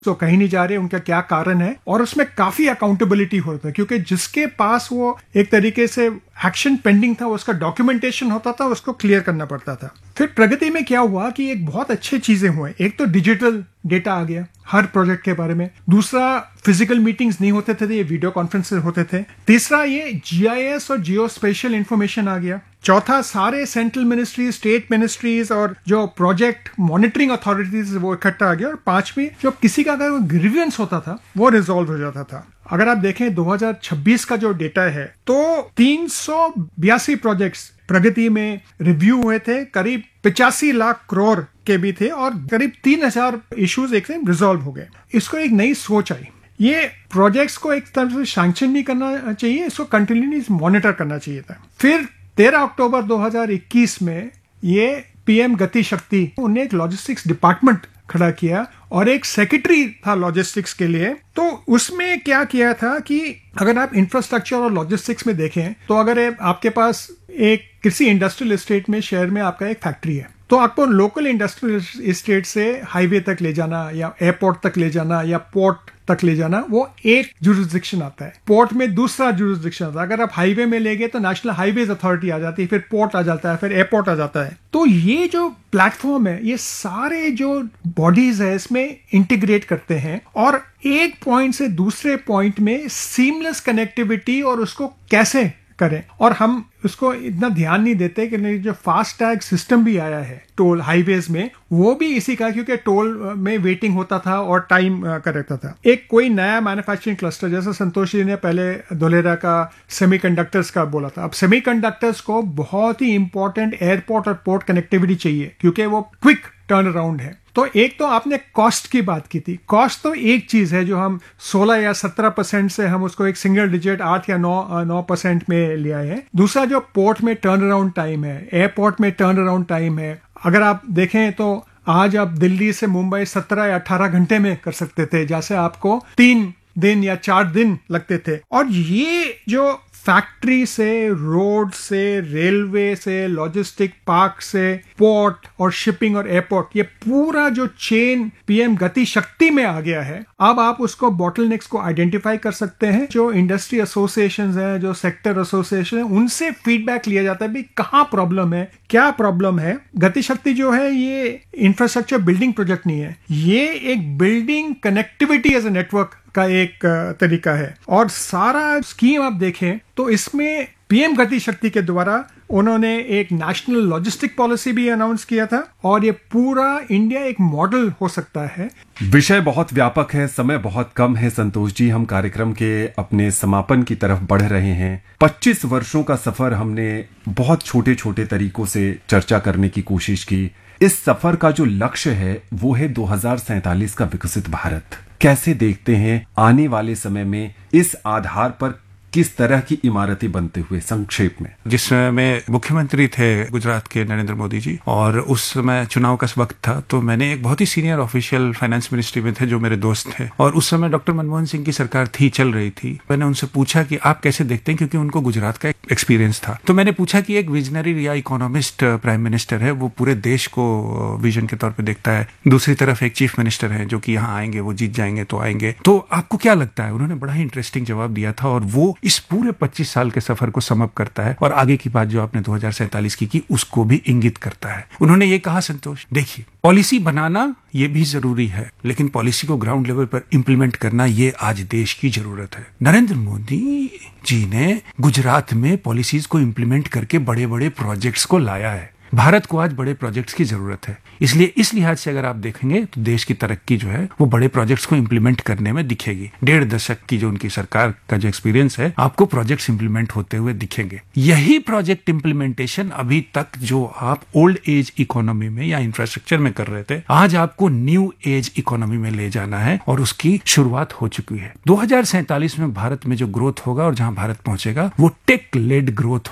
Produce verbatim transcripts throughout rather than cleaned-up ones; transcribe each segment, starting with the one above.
तो कहीं नहीं जा रहे, उनका क्या कारण है, और उसमें काफी अकाउंटेबिलिटी होता है क्योंकि जिसके पास वो एक तरीके से एक्शन पेंडिंग था, उसका डॉक्यूमेंटेशन होता था, उसको क्लियर करना पड़ता था। फिर प्रगति में क्या हुआ कि एक बहुत अच्छी चीजें हुए। एक तो डिजिटल डेटा आ गया हर प्रोजेक्ट के बारे में। दूसरा, फिजिकल मीटिंग्स नहीं होते थे, ये वीडियो कॉन्फ्रेंसेस होते थे। तीसरा, ये जीआईएस और जियो स्पेशल इंफॉर्मेशन आ गया। चौथा, सारे सेंट्रल मिनिस्ट्रीज, स्टेट मिनिस्ट्रीज और जो प्रोजेक्ट मॉनिटरिंग अथॉरिटीज वो इकट्ठा आ गया। और पांचवी, जो किसी का अगर ग्रीवियंस होता था वो रिजॉल्व हो जाता था। अगर आप देखें दो हज़ार छब्बीस का जो डेटा है तो तीन सौ बयासी प्रोजेक्ट्स प्रगति में रिव्यू हुए थे, करीब पिचासी लाख करोड़ के भी थे, और करीब तीन हजार इश्यूज एक से रिजॉल्व हो गए। इसको एक नई सोच आई। ये प्रोजेक्ट्स को एक तरह से सैंक्शन नहीं करना चाहिए, इसको कंटिन्यूसली मॉनिटर करना चाहिए था। फिर तेरह अक्टूबर दो हज़ार इक्कीस में ये पीएम गति शक्ति, उन्हें एक लॉजिस्टिक्स डिपार्टमेंट खड़ा किया और एक सेक्रेटरी था लॉजिस्टिक्स के लिए। तो उसमें क्या किया था कि अगर आप इंफ्रास्ट्रक्चर और लॉजिस्टिक्स में देखें तो अगर आपके पास एक किसी इंडस्ट्रियल एस्टेट में, शहर में आपका एक फैक्ट्री है, तो आपको लोकल इंडस्ट्रियल एस्टेट से हाईवे तक ले जाना या एयरपोर्ट तक ले जाना या पोर्ट तक ले जाना, वो एक जुरिस्डिक्शन आता है। पोर्ट में दूसरा जुरिस्डिक्शन आता है। अगर आप हाईवे में ले गए तो नेशनल हाईवेज अथॉरिटी आ जाती है, फिर पोर्ट आ जाता है, फिर एयरपोर्ट आ जाता है। तो ये जो प्लेटफॉर्म है, ये सारे जो बॉडीज है इसमें इंटीग्रेट करते हैं और एक पॉइंट से दूसरे पॉइंट में सीमलेस कनेक्टिविटी और उसको कैसे करें। और हम उसको इतना ध्यान नहीं देते कि जो फास्ट टैग सिस्टम भी आया है टोल हाईवेज में, वो भी इसी का, क्योंकि टोल में वेटिंग होता था और टाइम करेक्ट था। एक कोई नया मैन्युफैक्चरिंग क्लस्टर, जैसे संतोष जी ने पहले धोलेरा का सेमीकंडक्टर्स का बोला था, अब सेमीकंडक्टर्स को बहुत ही इंपॉर्टेंट एयरपोर्ट और पोर्ट कनेक्टिविटी चाहिए क्योंकि वो क्विक टर्न अराउंड है। तो एक तो आपने कॉस्ट की बात की थी। कॉस्ट तो एक चीज है जो हम सोलह या सत्रह परसेंट से हम उसको एक सिंगल डिजिट आठ या नौ नौ परसेंट में ले आए हैं। दूसरा, जो पोर्ट में टर्न अराउंड टाइम है, एयरपोर्ट में टर्न अराउंड टाइम है, अगर आप देखें तो आज आप दिल्ली से मुंबई सत्रह या अठारह घंटे में कर सकते थे, जैसे आपको तीन दिन या चार दिन लगते थे। और ये जो फैक्ट्री से, रोड से, रेलवे से, लॉजिस्टिक पार्क से, पोर्ट और शिपिंग और एयरपोर्ट, ये पूरा जो चेन पीएम गति शक्ति में आ गया है। अब आप उसको बॉटलनेक्स को आइडेंटिफाई कर सकते हैं। जो इंडस्ट्री एसोसिएशंस हैं, जो सेक्टर एसोसिएशन है, उनसे फीडबैक लिया जाता है भी कहाँ प्रॉब्लम है, क्या प्रॉब्लम है। गति शक्ति जो है ये इंफ्रास्ट्रक्चर बिल्डिंग प्रोजेक्ट नहीं है, ये एक building connectivity as a network का एक तरीका है। और सारा स्कीम आप देखें तो इसमें पीएम गति शक्ति के द्वारा उन्होंने एक नेशनल लॉजिस्टिक पॉलिसी भी अनाउंस किया था, और ये पूरा इंडिया एक मॉडल हो सकता है। विषय बहुत व्यापक है, समय बहुत कम है। संतोष जी, हम कार्यक्रम के अपने समापन की तरफ बढ़ रहे हैं। पच्चीस वर्षों का सफर हमने बहुत छोटे छोटे तरीकों से चर्चा करने की कोशिश की। इस सफर का जो लक्ष्य है वो है दो हज़ार सैंतालीस का विकसित भारत। कैसे देखते हैं आने वाले समय में इस आधार पर किस तरह की इमारतें बनते हुए, संक्षेप में? जिस समय मुख्यमंत्री थे गुजरात के नरेंद्र मोदी जी, और उस समय चुनाव का वक्त था, तो मैंने एक बहुत ही सीनियर ऑफिशियल फाइनेंस मिनिस्ट्री में थे जो मेरे दोस्त थे, और उस समय डॉक्टर मनमोहन सिंह की सरकार थी, चल रही थी। मैंने उनसे पूछा कि आप कैसे देखते हैं, क्योंकि उनको गुजरात का एक्सपीरियंस था। तो मैंने पूछा कि एक विजनरी या इकोनॉमिस्ट प्राइम मिनिस्टर है, वो पूरे देश को विजन के तौर पर देखता है, दूसरी तरफ एक चीफ मिनिस्टर है जो कि यहाँ आएंगे, वो जीत जाएंगे तो आएंगे, तो आपको क्या लगता है? उन्होंने बड़ा ही इंटरेस्टिंग जवाब दिया था, और वो इस पूरे पच्चीस साल के सफर को समअप करता है, और आगे की बात जो आपने दो हज़ार सैंतालीस की की उसको भी इंगित करता है। उन्होंने ये कहा, संतोष देखिए, पॉलिसी बनाना ये भी जरूरी है, लेकिन पॉलिसी को ग्राउंड लेवल पर इंप्लीमेंट करना ये आज देश की जरूरत है। नरेंद्र मोदी जी ने गुजरात में पॉलिसीज को इंप्लीमेंट करके बड़े बड़े प्रोजेक्ट्स को लाया है। भारत को आज बड़े प्रोजेक्ट्स की जरूरत है, इसलिए इस लिहाज से अगर आप देखेंगे तो देश की तरक्की जो है वो बड़े प्रोजेक्ट्स को इंप्लीमेंट करने में दिखेगी। डेढ़ दशक की जो उनकी सरकार का जो एक्सपीरियंस है, आपको प्रोजेक्ट्स इंप्लीमेंट होते हुए दिखेंगे। यही प्रोजेक्ट इंप्लीमेंटेशन अभी तक जो आप ओल्ड एज इकोनॉमी में या इंफ्रास्ट्रक्चर में कर रहे थे, आज आपको न्यू एज इकोनॉमी में ले जाना है, और उसकी शुरुआत हो चुकी है। दो हज़ार सैंतालीस में भारत में जो ग्रोथ होगा और जहां भारत पहुंचेगा वो टेक लेड ग्रोथ होगा।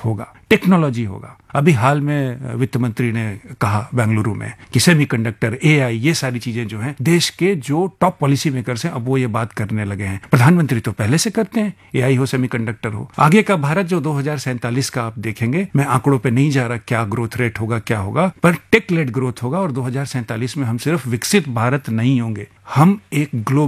टेक्नोलॉजी होगा। अभी हाल में वित्त मंत्री ने कहा बेंगलुरु में कि सेमीकंडक्टर, एआई, ये सारी चीजें जो हैं देश के जो टॉप पॉलिसी मेकर्स हैं अब वो ये बात करने लगे हैं। प्रधानमंत्री तो पहले से करते हैं, एआई हो, सेमीकंडक्टर हो। आगे का भारत जो दो हज़ार सैंतालीस का आप देखेंगे, मैं आंकड़ों पे नहीं जा रहा क्या ग्रोथ रेट होगा क्या होगा, पर टेक लेड ग्रोथ होगा और दो हज़ार सैंतालीस में हम सिर्फ विकसित भारत नहीं होंगे, हम एक ग्लोबल